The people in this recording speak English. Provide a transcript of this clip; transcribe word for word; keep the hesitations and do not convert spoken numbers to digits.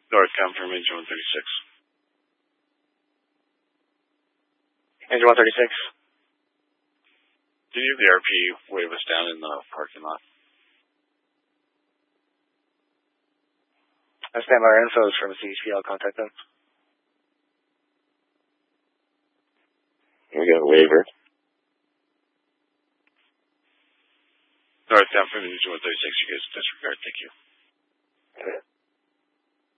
Northbound from engine one thirty-six. Engine one thirty-six. Did you have the R P wave us down in the parking lot? I stand by our infos from C H P. I'll contact them. We got a waiver. Northbound from engine one thirty-six, you guys disregard, thank you.